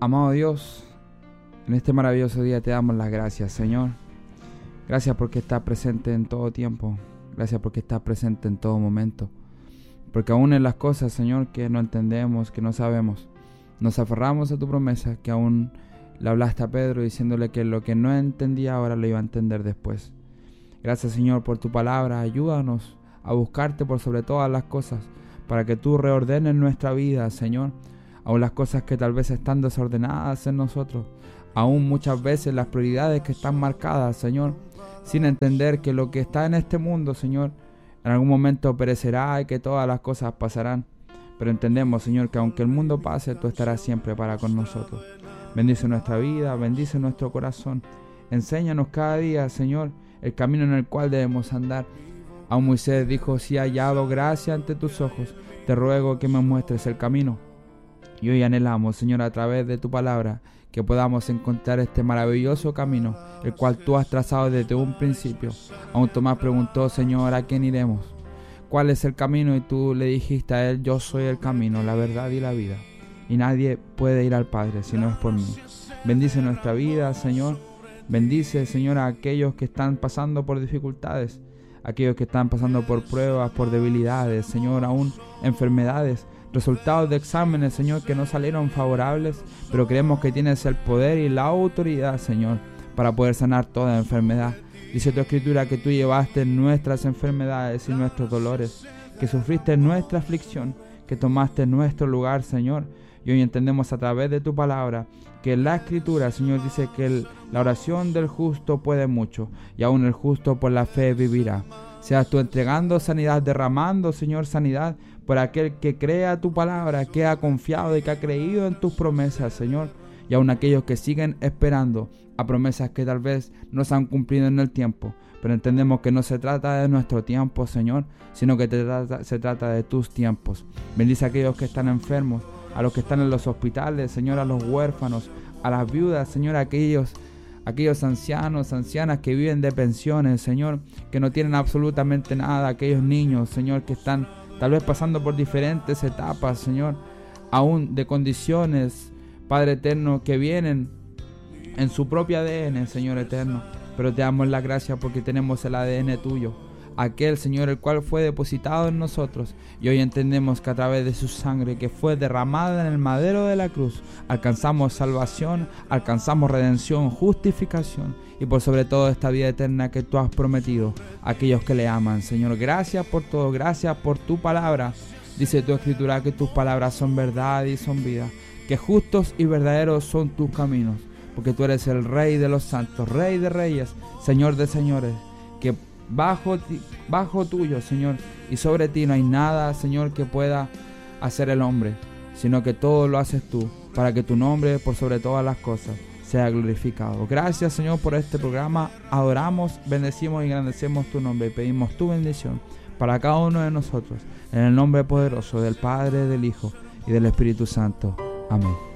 Amado Dios, en este maravilloso día te damos las gracias, Señor. Gracias porque estás presente en todo tiempo. Gracias porque estás presente en todo momento. Porque aún en las cosas, Señor, que no entendemos, que no sabemos, nos aferramos a tu promesa, que aún le hablaste a Pedro diciéndole que lo que no entendía ahora lo iba a entender después. Gracias, Señor, por tu palabra. Ayúdanos a buscarte por sobre todas las cosas, para que tú reordenes nuestra vida, Señor. Aún las cosas que tal vez están desordenadas en nosotros, aún muchas veces las prioridades que están marcadas, Señor, sin entender que lo que está en este mundo, Señor, en algún momento perecerá y que todas las cosas pasarán. Pero entendemos, Señor, que aunque el mundo pase, tú estarás siempre para con nosotros. Bendice nuestra vida, bendice nuestro corazón. Enséñanos cada día, Señor, el camino en el cual debemos andar. Aún Moisés dijo: si he hallado gracia ante tus ojos, te ruego que me muestres el camino. Y hoy anhelamos, Señor, a través de tu palabra, que podamos encontrar este maravilloso camino, el cual tú has trazado desde un principio. Aún Tomás preguntó: Señor, ¿a quién iremos? ¿Cuál es el camino? Y tú le dijiste a él: yo soy el camino, la verdad y la vida. Y nadie puede ir al Padre si no es por mí. Bendice nuestra vida, Señor. Bendice, Señor, a aquellos que están pasando por dificultades, aquellos que están pasando por pruebas, por debilidades, Señor, aún enfermedades, resultados de exámenes, Señor, que no salieron favorables, pero creemos que tienes el poder y la autoridad, Señor, para poder sanar toda enfermedad. Dice tu Escritura que tú llevaste nuestras enfermedades y nuestros dolores, que sufriste nuestra aflicción, que tomaste nuestro lugar, Señor. Y hoy entendemos a través de tu palabra que la Escritura, Señor, dice que la oración del justo puede mucho, y aún el justo por la fe vivirá. Seas tú entregando sanidad, derramando, Señor, sanidad por aquel que crea tu palabra, que ha confiado y que ha creído en tus promesas, Señor. Y aún aquellos que siguen esperando a promesas que tal vez no se han cumplido en el tiempo. Pero entendemos que no se trata de nuestro tiempo, Señor, sino que se trata de tus tiempos. Bendice a aquellos que están enfermos, a los que están en los hospitales, Señor, a los huérfanos, a las viudas, Señor, a aquellos ancianos, ancianas que viven de pensiones, Señor, que no tienen absolutamente nada, aquellos niños, Señor, que están tal vez pasando por diferentes etapas, Señor, aún de condiciones, Padre eterno, que vienen en su propio ADN, Señor eterno, pero te damos la gracia porque tenemos el ADN tuyo, aquel, Señor, el cual fue depositado en nosotros, y hoy entendemos que a través de su sangre que fue derramada en el madero de la cruz, alcanzamos salvación, alcanzamos redención, justificación, y por sobre todo esta vida eterna que tú has prometido a aquellos que le aman. Señor, gracias por todo, gracias por tu palabra. Dice tu Escritura que tus palabras son verdad y son vida, que justos y verdaderos son tus caminos, porque tú eres el Rey de los santos, Rey de reyes, Señor de señores, que bajo tuyo, Señor, y sobre ti no hay nada, Señor, que pueda hacer el hombre, sino que todo lo haces tú, para que tu nombre, por sobre todas las cosas, sea glorificado. Gracias, Señor, por este programa. Adoramos, bendecimos y engrandecemos tu nombre y pedimos tu bendición para cada uno de nosotros, en el nombre poderoso del Padre, del Hijo y del Espíritu Santo. Amén.